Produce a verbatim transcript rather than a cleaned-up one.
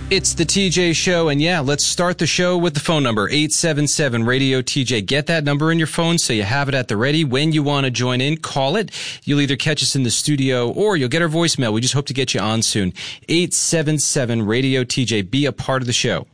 It's the T J Show, and yeah, let's start the show with the phone number, eight seven seven radio T J. Get that number in your phone so you have it at the ready. When you want to join in, call it. You'll either catch us in the studio or you'll get our voicemail. We just hope to get you on soon. eight seven seven radio T J. Be a part of the show.